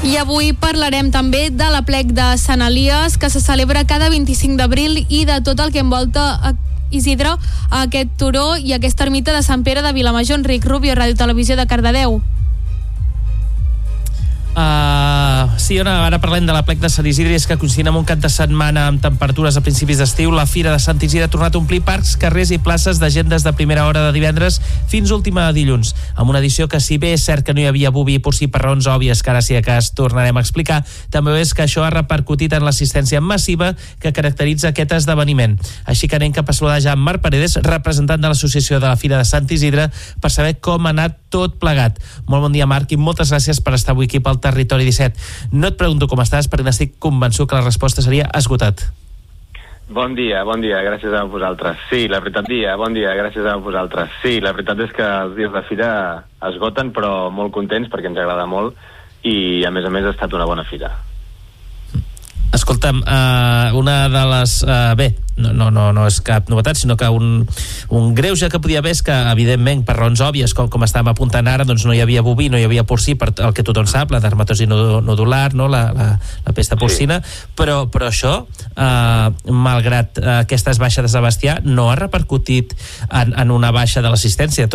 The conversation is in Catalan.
I avui parlarem també de l'Aplec de Sant Elies, que se celebra cada 25 d'abril, i de tot el que envolta Isidre, aquest turó i aquesta ermita de Sant Pere de Vilamajor. Enric Rubio, Ràdio Televisió de Cardedeu. Sí, ara parlem de l'Aplec de Sant Isidre, és que coincidint amb un cap de setmana amb temperatures a principis d'estiu, la Fira de Sant Isidre ha tornat a omplir parcs, carrers i places de gent des de primera hora de divendres fins última de dilluns, amb una edició que, si bé és cert que no hi havia boví porcí per raons òbvies que ara si de cas tornarem a explicar, també és que això ha repercutit en l'assistència massiva que caracteritza aquest esdeveniment. Així que anem cap a saludar ja Marc Paredes, representant de l'associació de la Fira de Sant Isidre, per saber com ha anat tot plegat. Molt bon dia, Marc, i moltes gràcies per estar avui aquí pel Territori 17. No et pregunto com estàs, perquè n'estic convençut que la resposta seria esgotat. Bon dia, gràcies a vosaltres. Sí, la veritat, gràcies a vosaltres. Sí, la veritat és que els dies de fira esgoten, però molt contents perquè ens agrada molt i, a més, ha estat una bona fira. Escolta'm, una de les... Bé, no és cap novetat, sinó que un greuge que podia haver és que, evidentment, per raons òbvies, com estàvem apuntant ara, doncs no hi havia boví, no hi havia porcí, per el que tothom sap, la dermatosi nodular, no? la pesta porcina, sí. Però això, malgrat aquestes baixes de bestiar, no ha repercutit en una baixa de l'assistència.